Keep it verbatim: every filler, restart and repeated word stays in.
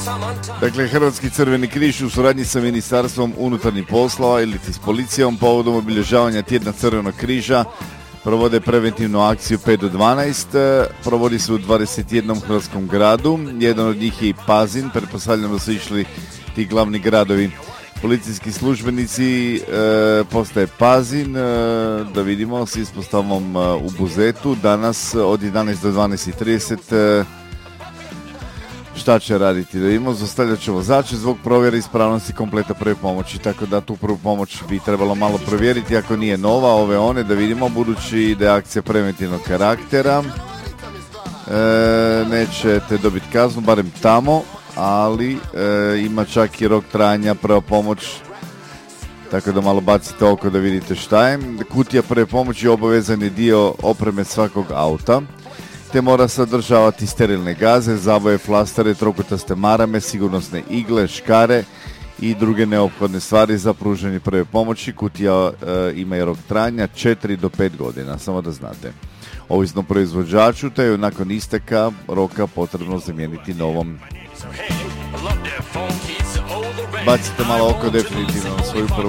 Dakle, Hrvatski crveni križ u suradnji sa Ministarstvom unutarnjih poslova ili s policijom povodom obilježavanja tjedna Crvenog križa provode preventivnu akciju pet do dvanaest. Provodi se u dvadeset jednom hrvatskom gradu. Jedan od njih je i Pazin. Pretpostavljam da su išli ti glavni gradovi. Policijski službenici e, postaje Pazin, e, da vidimo, s ispostavom e, u Buzetu. Danas od jedanaest do dvanaest i trideset e, šta će raditi? Da vidimo, zaustavljat će vozače zbog provjere ispravnosti kompleta prve pomoći, tako da tu prvu pomoć bi trebalo malo provjeriti ako nije nova, ove one, da vidimo, budući da je akcija preventivnog karaktera. E, nećete dobiti kaznu, barem tamo, ali e, ima čak i rok trajanja prva pomoć, tako da malo bacite oko da vidite šta je. Kutija prve pomoći je obavezani dio opreme svakog auta, te mora sadržavati sterilne gaze, zavoje, flastere, trokutaste marame, sigurnosne igle, škare i druge neophodne stvari za pružanje prve pomoći. Kutija e, ima i rok trajanja četiri do pet godina, samo da znate. Ovisno proizvođaču, te je nakon isteka roka potrebno zamijeniti novom. Bacite malo oko definitivno na svoju prvu